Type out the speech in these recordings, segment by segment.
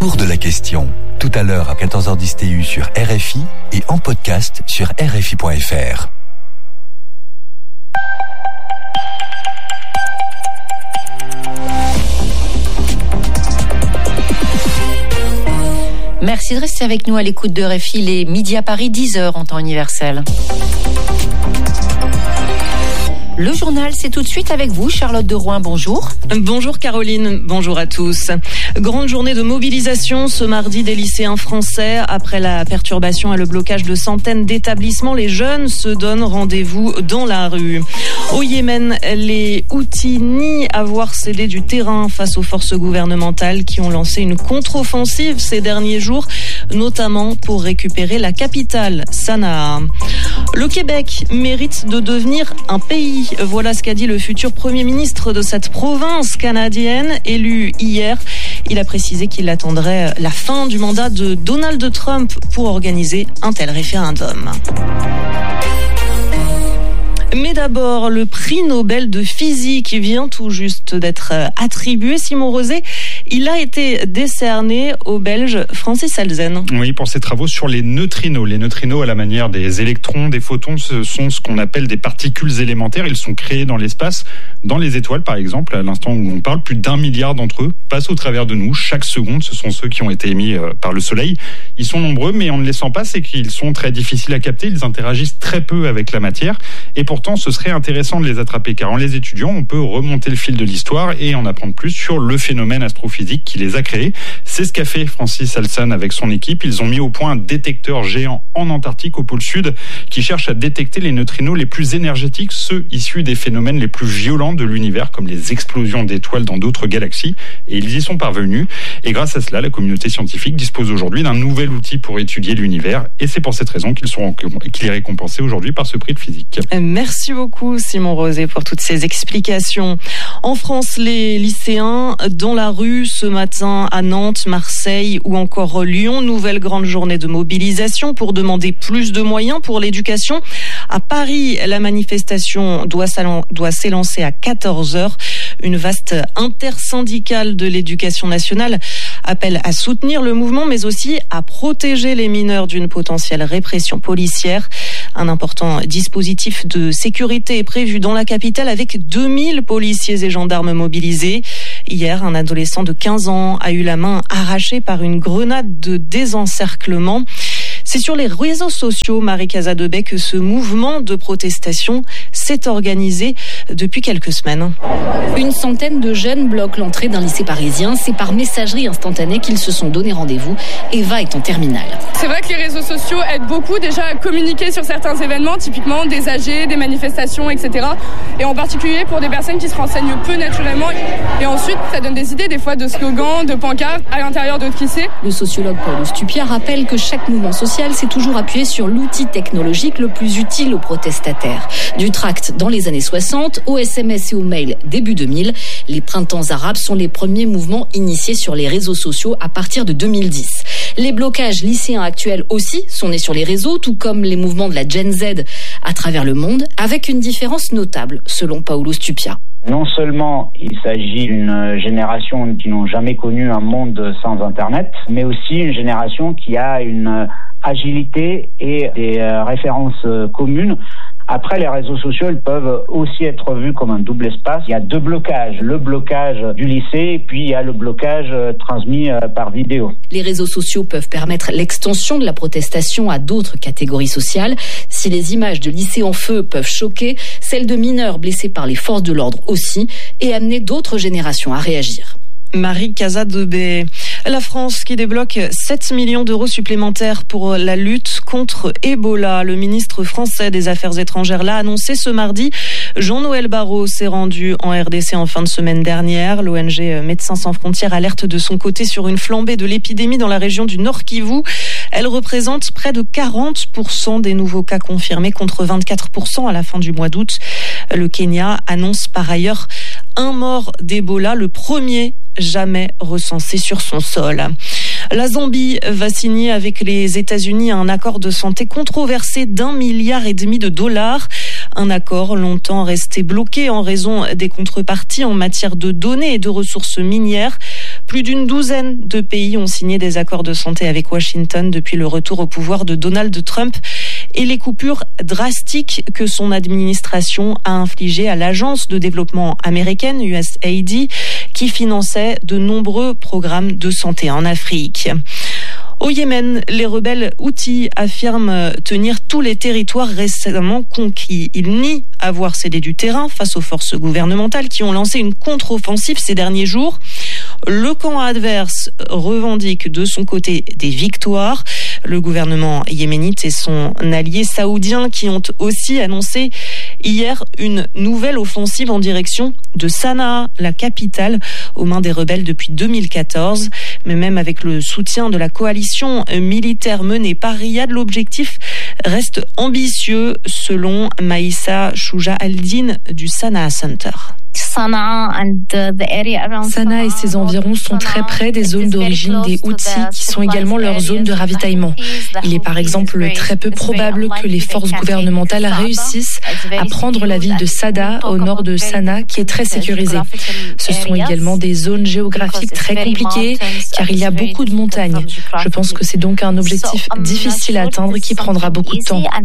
Tour de la question. Tout à l'heure à 14h10 TU sur RFI et en podcast sur RFI.fr. Merci de rester avec nous à l'écoute de RFI, les midi à Paris, 10h en temps universel. Le journal, c'est tout de suite avec vous, Charlotte de Rouen, bonjour. Bonjour Caroline, bonjour à tous. Grande journée de mobilisation ce mardi des lycéens français. Après la perturbation et le blocage de centaines d'établissements, les jeunes se donnent rendez-vous dans la rue. Au Yémen, les Houthis nient avoir cédé du terrain face aux forces gouvernementales qui ont lancé une contre-offensive ces derniers jours, notamment pour récupérer la capitale, Sanaa. Le Québec mérite de devenir un pays. Voilà ce qu'a dit le futur Premier ministre de cette province canadienne, élu hier. Il a précisé qu'il attendrait la fin du mandat de Donald Trump pour organiser un tel référendum. Mais d'abord, le prix Nobel de physique vient tout juste d'être attribué. Simon Rosé, il a été décerné au Belge Francis Halzen. Oui, pour ses travaux sur les neutrinos. Les neutrinos, à la manière des électrons, des photons, ce sont ce qu'on appelle des particules élémentaires. Ils sont créés dans l'espace, dans les étoiles par exemple. À l'instant où on parle, plus d'1 milliard d'entre eux passent au travers de nous. Chaque seconde, ce sont ceux qui ont été émis par le Soleil. Ils sont nombreux, mais on ne les sent pas, c'est qu'ils sont très difficiles à capter. Ils interagissent très peu avec la matière. Et pourtant, ce serait intéressant de les attraper, car en les étudiant, on peut remonter le fil de l'histoire et en apprendre plus sur le phénomène astrophysique qui les a créés. C'est ce qu'a fait Francis Halzen avec son équipe. Ils ont mis au point un détecteur géant en Antarctique, au pôle Sud, qui cherche à détecter les neutrinos les plus énergétiques, ceux issus des phénomènes les plus violents de l'univers, comme les explosions d'étoiles dans d'autres galaxies. Et ils y sont parvenus. Et grâce à cela, la communauté scientifique dispose aujourd'hui d'un nouvel outil pour étudier l'univers. Et c'est pour cette raison qu'il est récompensé aujourd'hui par ce prix de physique. Merci beaucoup Simon Rosé pour toutes ces explications. En France, les lycéens dans la rue ce matin à Nantes, Marseille ou encore Lyon. Nouvelle grande journée de mobilisation pour demander plus de moyens pour l'éducation. À Paris, la manifestation doit s'élancer à 14h. Une vaste intersyndicale de l'éducation nationale appelle à soutenir le mouvement, mais aussi à protéger les mineurs d'une potentielle répression policière. Un important dispositif de sécurité est prévu dans la capitale avec 2000 policiers et gendarmes mobilisés. Hier, un adolescent de 15 ans a eu la main arrachée par une grenade de désencerclement. C'est sur les réseaux sociaux, Marie Casadebey, que ce mouvement de protestation s'est organisé depuis quelques semaines. Une centaine de jeunes bloquent l'entrée d'un lycée parisien. C'est par messagerie instantanée qu'ils se sont donné rendez-vous. Eva est en terminale. C'est vrai que les réseaux sociaux aident beaucoup déjà à communiquer sur certains événements, typiquement des AG, des manifestations, etc. Et en particulier pour des personnes qui se renseignent peu naturellement. Et ensuite, ça donne des idées des fois de slogans, de pancartes à l'intérieur d'autres lycées. Le sociologue Paul Stupia rappelle que chaque mouvement social s'est toujours appuyé sur l'outil technologique le plus utile aux protestataires. Du tract dans les années 60, au SMS et au mail début 2000, les printemps arabes sont les premiers mouvements initiés sur les réseaux sociaux à partir de 2010. Les blocages lycéens actuels aussi sont nés sur les réseaux, tout comme les mouvements de la Gen Z à travers le monde, avec une différence notable, selon Paolo Stupia. Non seulement il s'agit d'une génération qui n'ont jamais connu un monde sans Internet, mais aussi une génération qui a une agilité et des références communes. Après, les réseaux sociaux, ils peuvent aussi être vus comme un double espace. Il y a deux blocages. Le blocage du lycée et puis il y a le blocage transmis par vidéo. Les réseaux sociaux peuvent permettre l'extension de la protestation à d'autres catégories sociales. Si les images de lycées en feu peuvent choquer, celles de mineurs blessés par les forces de l'ordre aussi, et amener d'autres générations à réagir. Marie Casadebey. La France qui débloque 7 millions d'euros supplémentaires pour la lutte contre Ebola. Le ministre français des Affaires étrangères l'a annoncé ce mardi. Jean-Noël Barrot s'est rendu en RDC en fin de semaine dernière. L'ONG Médecins sans frontières alerte de son côté sur une flambée de l'épidémie dans la région du Nord Kivu. Elle représente près de 40% des nouveaux cas confirmés contre 24% à la fin du mois d'août. Le Kenya annonce par ailleurs un mort d'Ebola, le premier jamais recensé sur son sol. La Zambie va signer avec les États-Unis un accord de santé controversé d'1,5 milliard de dollars. Un accord longtemps resté bloqué en raison des contreparties en matière de données et de ressources minières. Plus d'une douzaine de pays ont signé des accords de santé avec Washington depuis le retour au pouvoir de Donald Trump et les coupures drastiques que son administration a infligées à l'agence de développement américaine USAID qui finançait de nombreux programmes de santé en Afrique. Au Yémen, les rebelles Houthis affirment tenir tous les territoires récemment conquis. Ils nient avoir cédé du terrain face aux forces gouvernementales qui ont lancé une contre-offensive ces derniers jours. Le camp adverse revendique de son côté des victoires. Le gouvernement yéménite et son allié saoudien qui ont aussi annoncé hier une nouvelle offensive en direction de Sanaa, la capitale, aux mains des rebelles depuis 2014. Mais même avec le soutien de la coalition militaire menée par Riyad, l'objectif reste ambitieux, selon Maïssa Chouja Aldine du Sanaa Center. Sanaa et ses environs sont très près des zones d'origine des Houthis, qui sont également leurs zones de ravitaillement. Il est par exemple très peu probable que les forces gouvernementales réussissent à prendre la ville de Sada, au nord de Sanaa, qui est très sécurisée. Ce sont également des zones géographiques très compliquées, car il y a beaucoup de montagnes. Je pense que c'est donc un objectif difficile à atteindre qui prendra beaucoup de temps.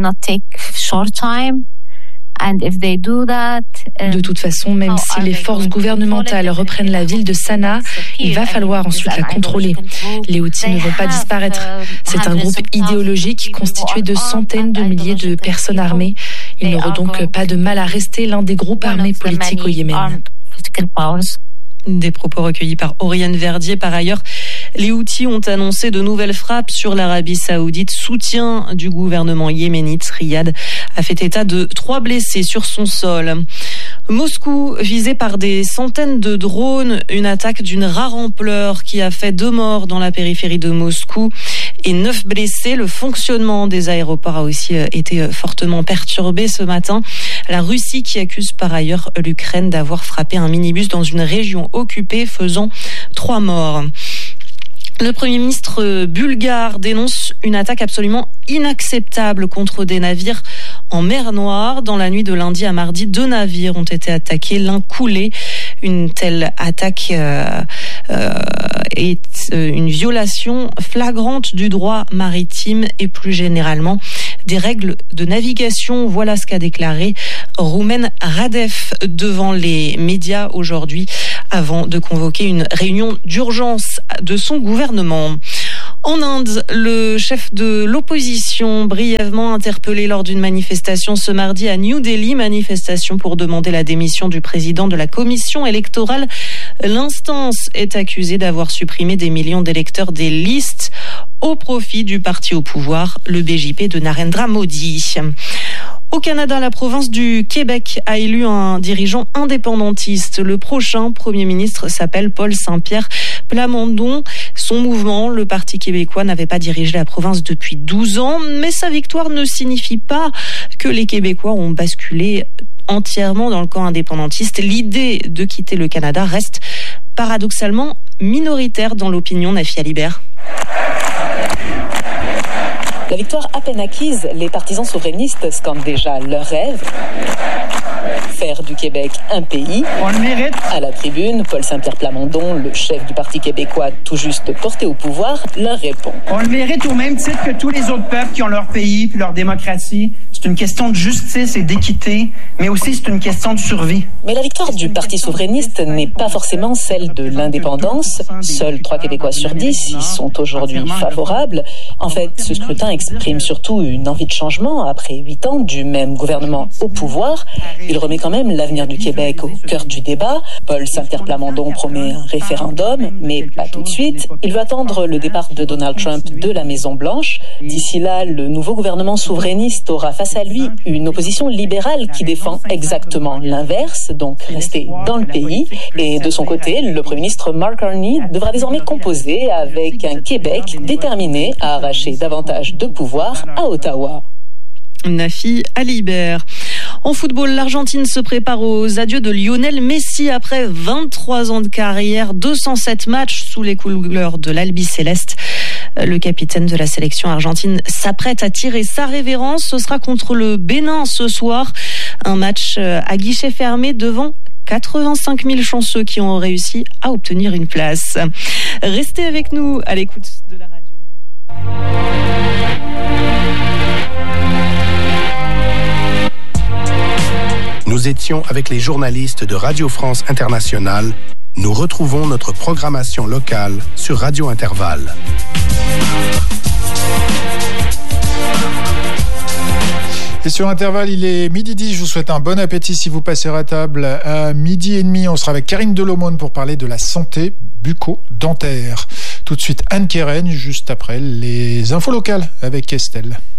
De toute façon, même si les forces gouvernementales reprennent la ville de Sanaa, il va falloir ensuite la contrôler. Les Houthis ne vont pas disparaître. C'est un groupe idéologique constitué de centaines de milliers de personnes armées. Ils n'auront donc pas de mal à rester l'un des groupes armés politiques au Yémen. Des propos recueillis par Oriane Verdier. Par ailleurs, les Houthis ont annoncé de nouvelles frappes sur l'Arabie Saoudite. Soutien du gouvernement yéménite. Riyad a fait état de 3 blessés sur son sol. Moscou visé par des centaines de drones. Une attaque d'une rare ampleur qui a fait 2 morts dans la périphérie de Moscou et 9 blessés. Le fonctionnement des aéroports a aussi été fortement perturbé ce matin. La Russie qui accuse par ailleurs l'Ukraine d'avoir frappé un minibus dans une région occupée, faisant 3 morts. Le Premier ministre bulgare dénonce une attaque absolument inacceptable contre des navires en mer Noire. Dans la nuit de lundi à mardi, 2 navires ont été attaqués, l'un coulé. Une telle attaque est une violation flagrante du droit maritime et plus généralement des règles de navigation. Voilà ce qu'a déclaré Roumen Radev devant les médias aujourd'hui avant de convoquer une réunion d'urgence de son gouvernement. En Inde, le chef de l'opposition, brièvement interpellé lors d'une manifestation ce mardi à New Delhi, manifestation pour demander la démission du président de la commission électorale. L'instance est accusée d'avoir supprimé des millions d'électeurs des listes au profit du parti au pouvoir, le BJP de Narendra Modi. Au Canada, la province du Québec a élu un dirigeant indépendantiste. Le prochain Premier ministre s'appelle Paul Saint-Pierre Plamondon. Son mouvement, le Parti québécois, n'avait pas dirigé la province depuis 12 ans, mais sa victoire ne signifie pas que les Québécois ont basculé entièrement dans le camp indépendantiste. L'idée de quitter le Canada reste paradoxalement minoritaire dans l'opinion. Nafi Alibert. La victoire à peine acquise, les partisans souverainistes scandent déjà leur rêve. Faire du Québec un pays. On le mérite. À la tribune, Paul Saint-Pierre Plamondon, le chef du Parti québécois tout juste porté au pouvoir, leur répond. On le mérite au même titre que tous les autres peuples qui ont leur pays puis leur démocratie. C'est une question de justice et d'équité, mais aussi c'est une question de survie. Mais la victoire du Parti souverainiste n'est pas forcément celle de l'indépendance. Seuls 3 Québécois sur 10 y sont aujourd'hui favorables. En fait, ce scrutin exprime surtout une envie de changement après 8 ans du même gouvernement au pouvoir. Il remet quand même l'avenir du Québec au cœur du débat. Paul Saint-Pierre Plamondon promet un référendum, mais pas tout de suite. Il veut attendre le départ de Donald Trump de la Maison-Blanche. D'ici là, le nouveau gouvernement souverainiste aura face à lui une opposition libérale qui défend exactement l'inverse, donc rester dans le pays. Et de son côté, le Premier ministre Mark Carney devra désormais composer avec un Québec déterminé à arracher davantage de pouvoir à Ottawa. Nafi Alibert. En football, l'Argentine se prépare aux adieux de Lionel Messi après 23 ans de carrière, 207 matchs sous les couleurs de l'Albi-Céleste. Le capitaine de la sélection argentine s'apprête à tirer sa révérence. Ce sera contre le Bénin ce soir. Un match à guichet fermé devant 85 000 chanceux qui ont réussi à obtenir une place. Restez avec nous à l'écoute de la radio. Nous étions avec les journalistes de Radio France Internationale. Nous retrouvons notre programmation locale sur Radio Intervalle. Et sur Intervalle, il est 12h10. Je vous souhaite un bon appétit si vous passez à table. À 12h30, on sera avec Karine Delomone pour parler de la santé bucco-dentaire. Tout de suite, Anne Keren, juste après les infos locales avec Estelle.